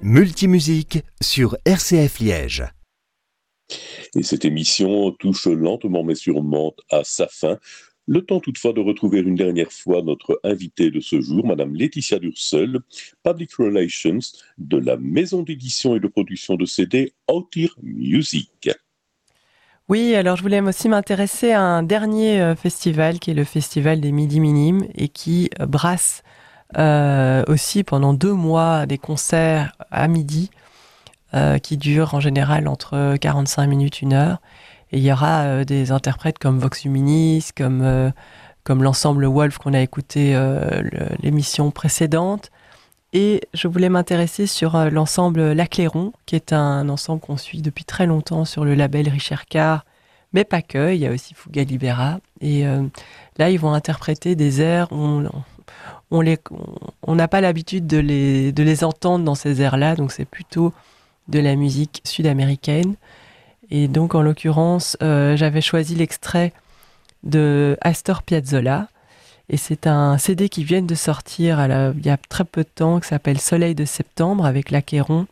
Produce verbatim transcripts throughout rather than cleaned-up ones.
Multimusique sur R C F Liège. Et cette émission touche lentement mais sûrement à sa fin. Le temps toutefois de retrouver une dernière fois notre invitée de ce jour, Madame Laetitia Durseul, Public Relations de la maison d'édition et de production de C D Autir Music. Oui, alors je voulais aussi m'intéresser à un dernier euh, festival qui est le festival des Midi Minimes et qui euh, brasse euh, aussi pendant deux mois des concerts à midi euh, qui durent en général entre quarante-cinq minutes, une heure. Et il y aura euh, des interprètes comme Vox Huminis, comme, euh, comme l'ensemble Wolf qu'on a écouté euh, le, l'émission précédente. Et je voulais m'intéresser sur euh, l'ensemble L'Acléron, qui est un ensemble qu'on suit depuis très longtemps sur le label Richard Carr, mais pas que, il y a aussi Fuga Libera. Et euh, là, ils vont interpréter des airs, on on les, on n'a pas l'habitude de les, de les entendre dans ces airs-là, donc c'est plutôt de la musique sud-américaine. Et donc, en l'occurrence, euh, j'avais choisi l'extrait de Astor Piazzolla. Et c'est un C D qui vient de sortir à la, il y a très peu de temps, qui s'appelle Soleil de septembre, avec l'Acléron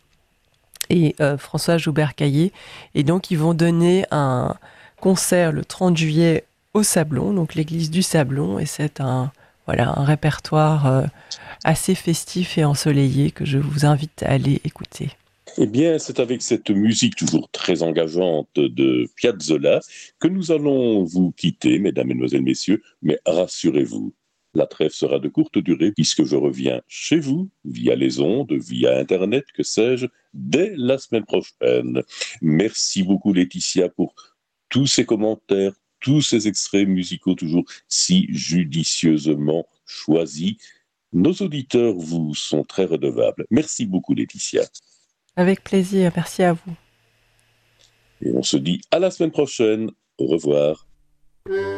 et euh, François Joubert-Caillé. Et donc, ils vont donner un concert le trente juillet au Sablon, donc l'église du Sablon. Et c'est un, voilà, un répertoire euh, assez festif et ensoleillé que je vous invite à aller écouter. Eh bien, c'est avec cette musique toujours très engageante de Piazzolla que nous allons vous quitter, mesdames, mesdemoiselles, messieurs, mais rassurez-vous, la trêve sera de courte durée puisque je reviens chez vous, via les ondes, via Internet, que sais-je, dès la semaine prochaine. Merci beaucoup Laetitia pour tous ces commentaires, tous ces extraits musicaux toujours si judicieusement choisis. Nos auditeurs vous sont très redevables. Merci beaucoup Laetitia. Avec plaisir, merci à vous. Et on se dit à la semaine prochaine. Au revoir.